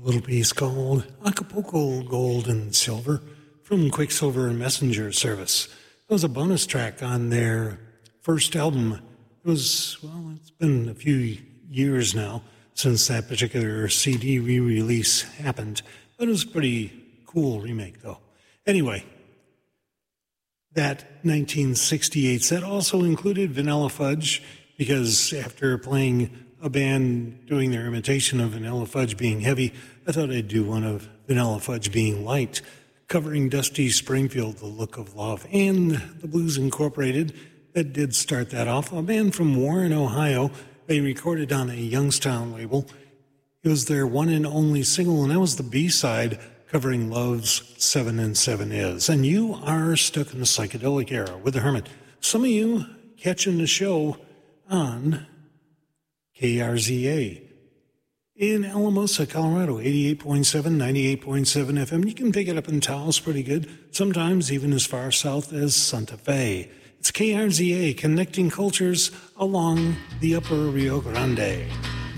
little piece called Acapulco Gold and Silver from Quicksilver Messenger Service. It was a bonus track on their first album. It's been a few years now since that particular CD re-release happened, but it was a pretty cool remake, though. Anyway, that 1968 set also included Vanilla Fudge, because after playing a band doing their imitation of Vanilla Fudge being heavy, I thought I'd do one of Vanilla Fudge being light, covering Dusty Springfield, The Look of Love, and the Blues Incorporated. That did start that off. A band from Warren, Ohio. They recorded on a Youngstown label. It was their one and only single, and that was the B-side, covering Love's 7 and 7 Is. And you are stuck in the psychedelic era with the Hermit. Some of you catching the show on KRZA in Alamosa, Colorado, 88.7, 98.7 FM. You can pick it up in Taos pretty good, sometimes even as far south as Santa Fe. It's KRZA, connecting cultures along the upper Rio Grande.